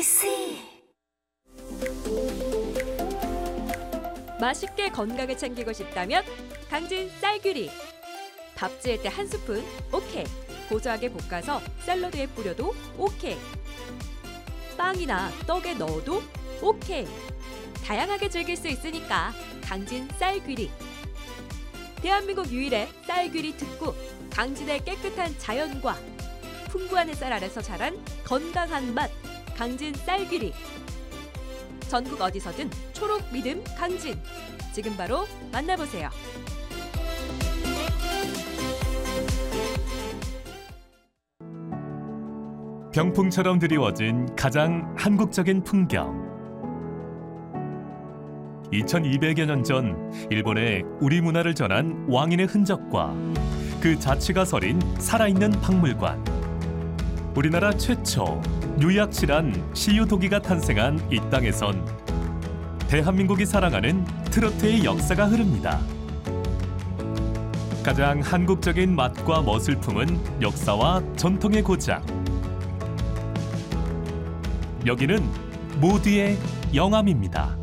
맛있게 건강을 챙기고 싶다면 강진 쌀귀리. 밥 지을 때 한 스푼 오케이. 고소하게 볶아서 샐러드에 뿌려도 오케이. 빵이나 떡에 넣어도 오케이. 다양하게 즐길 수 있으니까 강진 쌀귀리. 대한민국 유일의 쌀귀리 특구, 강진의 깨끗한 자연과 풍부한 햇살 아래서 자란 건강한 맛, 강진 쌀귀리. 전국 어디서든 초록 믿음 강진. 지금 바로 만나보세요. 병풍처럼 드리워진 가장 한국적인 풍경. 2200여 년 전 일본에 우리 문화를 전한 왕인의 흔적과 그 자취가 서린 살아있는 박물관. 우리나라 최초 유약실한 시유도기가 탄생한 이 땅에선 대한민국이 사랑하는 트로트의 역사가 흐릅니다. 가장 한국적인 맛과 멋을 품은 역사와 전통의 고장. 여기는 모두의 영암입니다.